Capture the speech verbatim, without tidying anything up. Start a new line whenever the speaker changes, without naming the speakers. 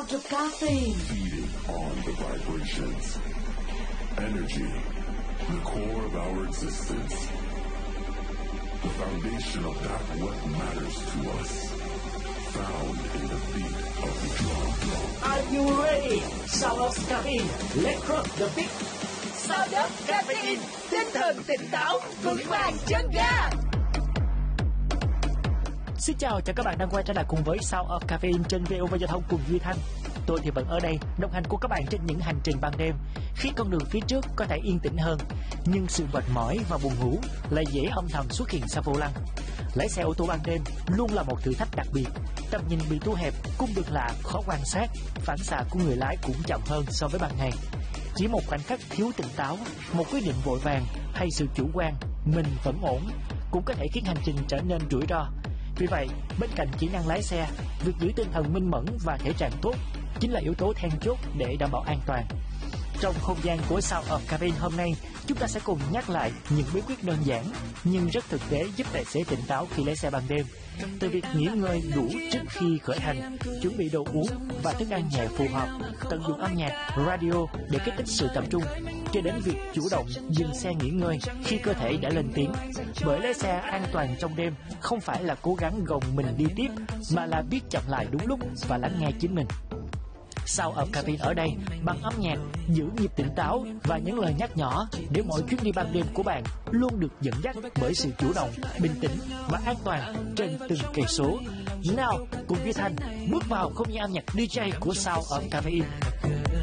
of caffeine.
Feeding on the vibrations. Energy, the core of our existence. The foundation of that what matters to us. Found in the beat of the drum drum.
Are you ready? Sound of caffeine. Let's rock the beat.
Sound of caffeine. Tinh thần tỉnh táo, vững vàng chân ga.
Xin chào, chào các bạn đang quay trở lại cùng với Sound of Caffeine trên vê o vê Giao thông cùng Duy Thanh. Tôi thì vẫn ở đây đồng hành cùng các bạn trên những hành trình ban đêm, khi con đường phía trước có thể yên tĩnh hơn, nhưng sự mệt mỏi và buồn ngủ lại dễ âm thầm xuất hiện sau vô lăng. Lái xe ô tô ban đêm luôn là một thử thách đặc biệt. Tầm nhìn bị thu hẹp, cung đường lạ khó quan sát, phản xạ của người lái cũng chậm hơn so với ban ngày. Chỉ một khoảnh khắc thiếu tỉnh táo, một quyết định vội vàng hay sự chủ quan, mình vẫn ổn, cũng có thể khiến hành trình trở nên rủi ro. Vì vậy, bên cạnh kỹ năng lái xe, việc giữ tinh thần minh mẫn và thể trạng tốt chính là yếu tố then chốt để đảm bảo an toàn. Trong không gian của Sound of Caffeine hôm nay, chúng ta sẽ cùng nhắc lại những bí quyết đơn giản nhưng rất thực tế giúp tài xế tỉnh táo khi lái xe ban đêm. Từ việc nghỉ ngơi đủ trước khi khởi hành, chuẩn bị đồ uống và thức ăn nhẹ phù hợp, tận dụng âm nhạc, radio để kích thích sự tập trung, cho đến việc chủ động dừng xe nghỉ ngơi khi cơ thể đã lên tiếng. Bởi lái xe an toàn trong đêm không phải là cố gắng gồng mình đi tiếp, mà là biết chậm lại đúng lúc và lắng nghe chính mình. Sound of Caffeine ở đây bằng âm nhạc giữ nhịp tỉnh táo và những lời nhắc nhỏ để mỗi chuyến đi ban đêm của bạn luôn được dẫn dắt bởi sự chủ động, bình tĩnh và an toàn trên từng cây số. Nào, cùng Duy Thanh bước vào không gian âm nhạc đê gi của Sound of Caffeine.